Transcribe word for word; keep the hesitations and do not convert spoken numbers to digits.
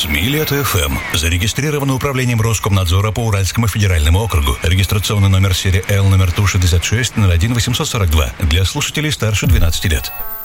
СМИ Лето-ФМ. Зарегистрировано управлением Роскомнадзора по Уральскому федеральному округу. Регистрационный номер серии Л номер Ту шестьдесят шесть ноль один восемьсот сорок два. Для слушателей старше двенадцати лет.